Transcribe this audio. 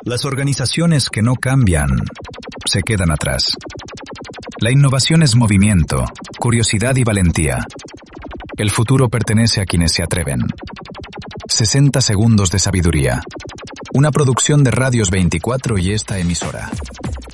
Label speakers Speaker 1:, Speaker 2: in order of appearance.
Speaker 1: Las organizaciones que no cambian se quedan atrás. La innovación es movimiento, curiosidad y valentía. El futuro pertenece a quienes se atreven. 60 segundos de sabiduría. Una producción de Radios 24 y esta emisora.